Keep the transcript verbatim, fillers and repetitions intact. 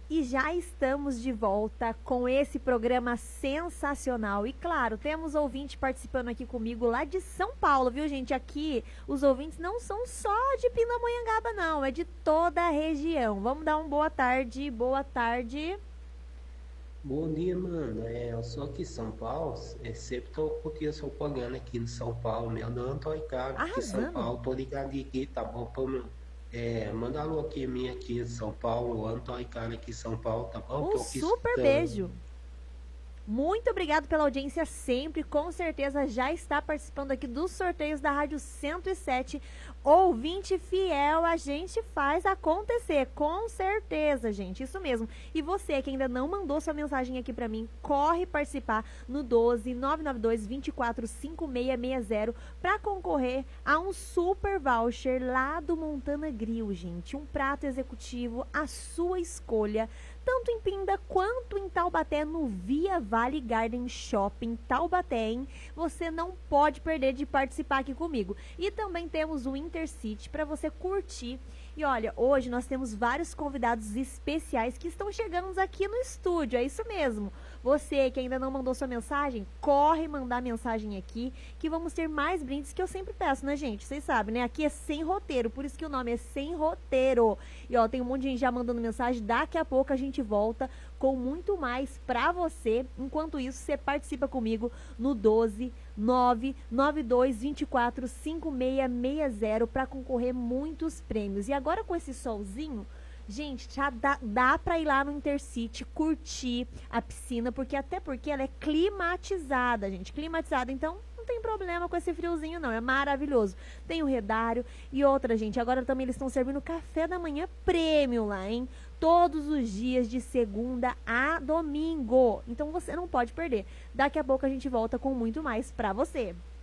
E já estamos de volta com esse programa sensacional. E claro, temos ouvinte participando aqui comigo lá de São Paulo, viu, gente? Aqui os ouvintes não são só de Pindamonhangaba, não, é de toda a região. Vamos dar uma boa tarde, boa tarde. Bom dia, mano. É, eu sou aqui em São Paulo. É, sempre tô curtindo seu programa aqui em São Paulo. Meu nome é Antônio Carlos, aqui em São Arrasando. Paulo. Tô ligado aqui, tá bom? Pô, meu, é, manda alô aqui minha aqui em São Paulo. Antônio Carlos aqui em São Paulo, tá bom? Um Tô aqui super escutando. beijo. Muito obrigado pela audiência sempre, com certeza já está participando aqui dos sorteios da Rádio cento e sete. Ouvinte fiel, a gente faz acontecer, com certeza, gente, isso mesmo. E você que ainda não mandou sua mensagem aqui pra mim, corre participar no doze nove nove dois, vinte e quatro, cinquenta e seis sessenta para concorrer a um super voucher lá do Montana Grill, gente. Um prato executivo, a sua escolha, tanto em Pinda quanto em Taubaté, no Via Vale Garden Shopping Taubaté, hein? Você não pode perder de participar aqui comigo. E também temos o Intercity para você curtir. E olha, hoje nós temos vários convidados especiais que estão chegando aqui no estúdio, é isso mesmo. Você que ainda não mandou sua mensagem, corre mandar mensagem aqui, que vamos ter mais brindes que eu sempre peço, né, gente? Vocês sabem, né? Aqui é sem roteiro, por isso que o nome é Sem Roteiro. E ó, tem um monte de gente já mandando mensagem, daqui a pouco a gente volta com muito mais pra você. Enquanto isso, você participa comigo no doze nove nove dois, vinte e quatro, cinquenta e seis sessenta para concorrer muitos prêmios. E agora com esse solzinho, gente, já dá, dá pra ir lá no Intercity, curtir a piscina, porque até porque ela é climatizada, gente, climatizada, então não tem problema com esse friozinho não, é maravilhoso. Tem o redário e outra, gente, agora também eles estão servindo café da manhã prêmio lá, hein? Todos os dias de segunda a domingo, então você não pode perder. Daqui a pouco a gente volta com muito mais pra você.